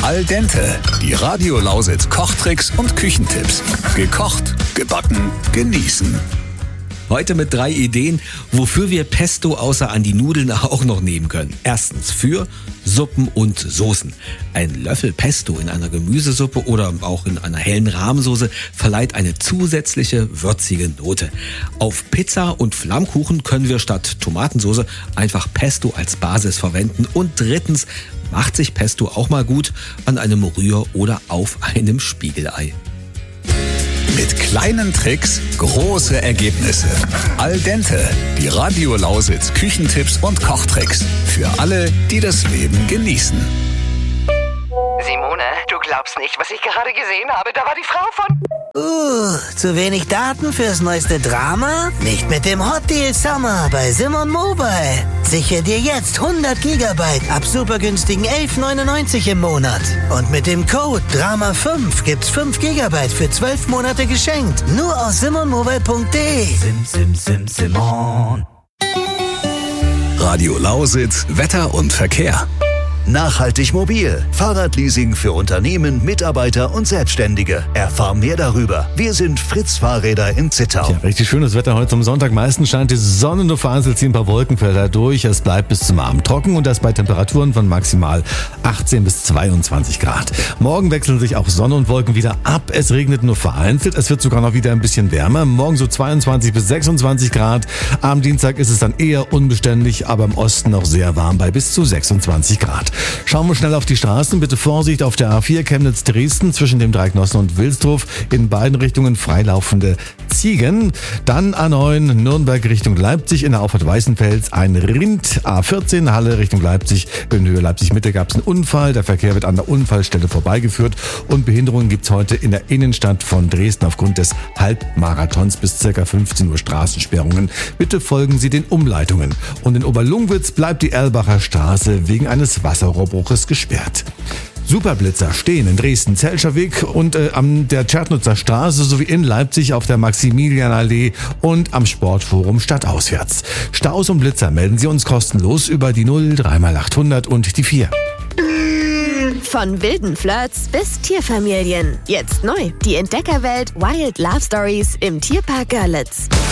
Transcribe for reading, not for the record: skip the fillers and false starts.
Al dente, die Radio Lausitz Kochtricks und Küchentipps. Gekocht, gebacken, genießen. Heute mit 3 Ideen, wofür wir Pesto außer an die Nudeln auch noch nehmen können. Erstens für Suppen und Soßen. Ein Löffel Pesto in einer Gemüsesuppe oder auch in einer hellen Rahmsoße verleiht eine zusätzliche würzige Note. Auf Pizza und Flammkuchen können wir statt Tomatensoße einfach Pesto als Basis verwenden. Und drittens macht sich Pesto auch mal gut an einem Rühr- oder auf einem Spiegelei. Mit kleinen Tricks große Ergebnisse. Al dente, die Radio Lausitz Küchentipps und Kochtricks. Für alle, die das Leben genießen. Simone, du glaubst nicht, was ich gerade gesehen habe. Da war die Frau von... Zu wenig Daten fürs neueste Drama? Nicht mit dem Hot Deal Summer bei Simon Mobile. Sichere dir jetzt 100 Gigabyte ab super günstigen 11,99 im Monat. Und mit dem Code DRAMA5 gibt's 5 Gigabyte für 12 Monate geschenkt. Nur aus simonmobile.de. Simon. Radio Lausitz, Wetter und Verkehr. Nachhaltig mobil. Fahrradleasing für Unternehmen, Mitarbeiter und Selbstständige. Erfahr mehr darüber. Wir sind Fritz Fahrräder in Zittau. Ja, richtig schönes Wetter heute zum Sonntag. Meistens scheint die Sonne, nur vereinzelt ziehen ein paar Wolkenfelder durch. Es bleibt bis zum Abend trocken und das bei Temperaturen von maximal 18 bis 22 Grad. Morgen wechseln sich auch Sonne und Wolken wieder ab. Es regnet nur vereinzelt. Es wird sogar noch wieder ein bisschen wärmer. Morgen so 22 bis 26 Grad. Am Dienstag ist es dann eher unbeständig, aber im Osten noch sehr warm bei bis zu 26 Grad. Schauen wir schnell auf die Straßen. Bitte Vorsicht auf der A4 Chemnitz-Dresden zwischen dem Dreignossen und Wilsdruf. In beiden Richtungen freilaufende Ziegen. Dann A9 Nürnberg Richtung Leipzig in der Auffahrt Weißenfels ein Rind. A14 Halle Richtung Leipzig. In Höhe Leipzig-Mitte gab es einen Unfall. Der Verkehr wird an der Unfallstelle vorbeigeführt. Und Behinderungen gibt es heute in der Innenstadt von Dresden aufgrund des Halbmarathons bis ca. 15 Uhr Straßensperrungen. Bitte folgen Sie den Umleitungen. Und in Oberlungwitz bleibt die Erlbacher Straße wegen eines Wasserrohrbruches gesperrt. Superblitzer stehen in Dresden-Zelscher Weg und an der Tschertnitzer Straße sowie in Leipzig auf der Maximilianallee und am Sportforum stadtauswärts. Staus und Blitzer melden Sie uns kostenlos über die 0 3x800 und die 4. Von wilden Flirts bis Tierfamilien. Jetzt neu, die Entdeckerwelt Wild Love Stories im Tierpark Görlitz.